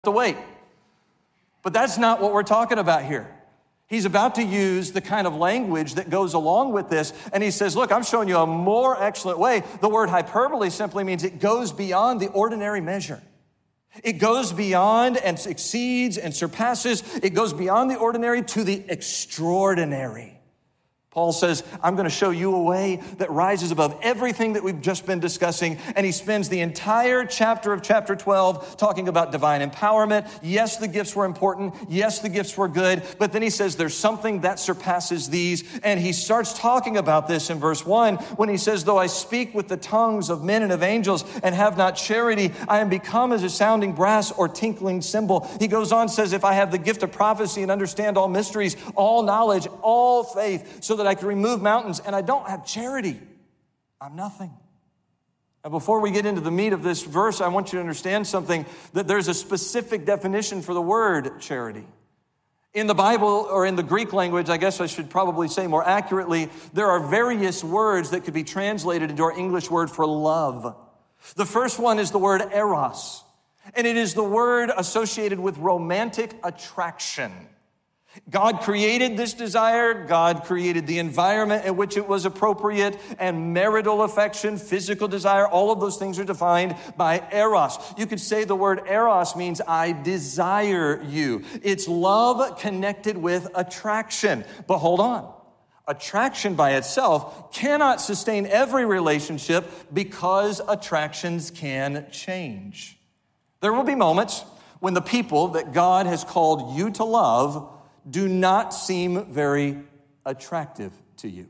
to wait. But that's not what we're talking about here. He's about to use the kind of language that goes along with this. And he says, look, I'm showing you a more excellent way. The word hyperbole simply means it goes beyond the ordinary measure. It goes beyond and exceeds and surpasses. It goes beyond the ordinary to the extraordinary. Paul says, I'm going to show you a way that rises above everything that we've just been discussing. And he spends the entire chapter of chapter 12 talking about divine empowerment. Yes, the gifts were important. Yes, the gifts were good. But then he says there's something that surpasses these. And he starts talking about this in verse 1 when he says, though I speak with the tongues of men and of angels and have not charity, I am become as a sounding brass or tinkling cymbal. He goes on, says, if I have the gift of prophecy and understand all mysteries, all knowledge, all faith, so that I can remove mountains, and I don't have charity, I'm nothing. Now, before we get into the meat of this verse, I want you to understand something, that there's a specific definition for the word charity. In the Bible, or in the Greek language, I guess I should probably say more accurately, there are various words that could be translated into our English word for love. The first one is the word eros, and it is the word associated with romantic attraction. God created this desire. God created the environment in which it was appropriate, and marital affection, physical desire, all of those things are defined by eros. You could say the word eros means I desire you. It's love connected with attraction. But hold on. Attraction by itself cannot sustain every relationship because attractions can change. There will be moments when the people that God has called you to love do not seem very attractive to you.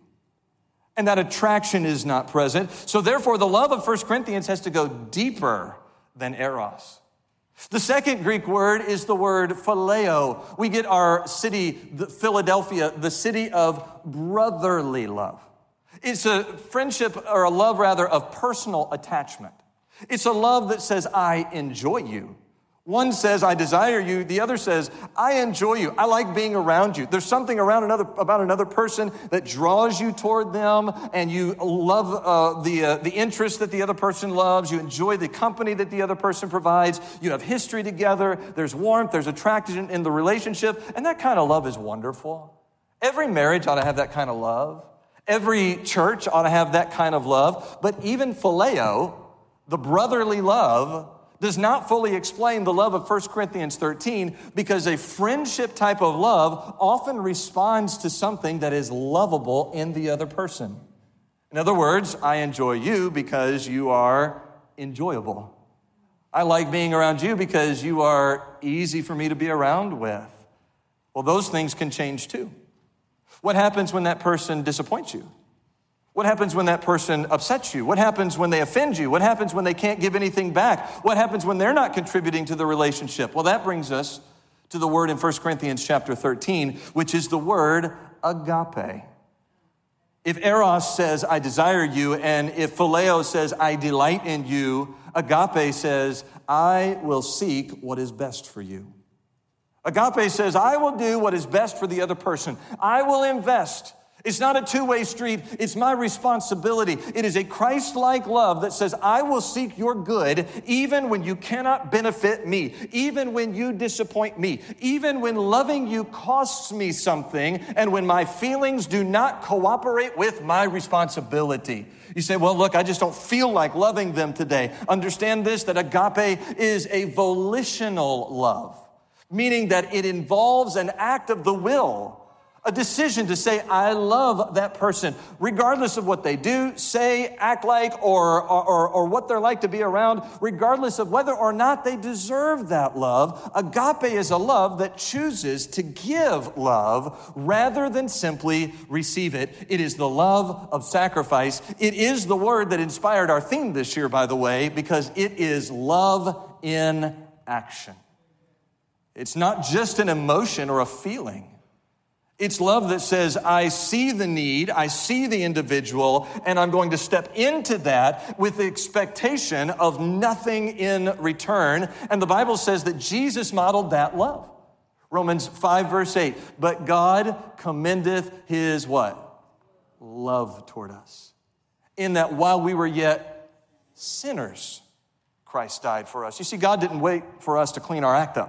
And that attraction is not present. So therefore, the love of 1 Corinthians has to go deeper than eros. The second Greek word is the word phileo. We get our city, Philadelphia, the city of brotherly love. It's a friendship, or a love rather, of personal attachment. It's a love that says, I enjoy you. One says, I desire you. The other says, I enjoy you. I like being around you. There's something about another person that draws you toward them, and you love the interest that the other person loves. You enjoy the company that the other person provides. You have history together. There's warmth. There's attraction in the relationship. And that kind of love is wonderful. Every marriage ought to have that kind of love. Every church ought to have that kind of love. But even phileo, the brotherly love, does not fully explain the love of 1 Corinthians 13, because a friendship type of love often responds to something that is lovable in the other person. In other words, I enjoy you because you are enjoyable. I like being around you because you are easy for me to be around with. Well, those things can change too. What happens when that person disappoints you? What happens when that person upsets you? What happens when they offend you? What happens when they can't give anything back? What happens when they're not contributing to the relationship? Well, that brings us to the word in 1 Corinthians chapter 13, which is the word agape. If eros says, I desire you, and if phileo says, I delight in you, agape says, I will seek what is best for you. Agape says, I will do what is best for the other person. I will invest. It's not a two-way street. It's my responsibility. It is a Christ-like love that says, I will seek your good even when you cannot benefit me, even when you disappoint me, even when loving you costs me something, and when my feelings do not cooperate with my responsibility. You say, well, look, I just don't feel like loving them today. Understand this, that agape is a volitional love, meaning that it involves an act of the will, a decision to say, I love that person, regardless of what they do, say, act like, or what they're like to be around, regardless of whether or not they deserve that love. Agape is a love that chooses to give love rather than simply receive it. It is the love of sacrifice. It is the word that inspired our theme this year, by the way, because it is love in action. It's not just an emotion or a feeling. It's love that says, I see the need, I see the individual, and I'm going to step into that with the expectation of nothing in return. And the Bible says that Jesus modeled that love. Romans 5, verse 8, but God commendeth his what? Love toward us. In that while we were yet sinners, Christ died for us. You see, God didn't wait for us to clean our act up.